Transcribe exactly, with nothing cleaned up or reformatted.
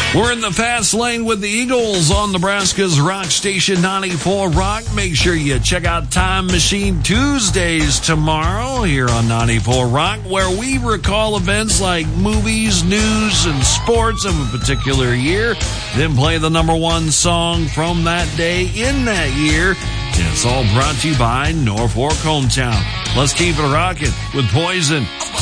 We're in the fast lane with the Eagles on Nebraska's Rock Station ninety-four Rock. Make sure you check out Time Machine Tuesdays tomorrow here on ninety-four Rock, where we recall events like movies, news, and sports of a particular year, then play the number one song from that day in that year. And it's all brought to you by Norfolk Hometown. Let's keep it rocking with Poison.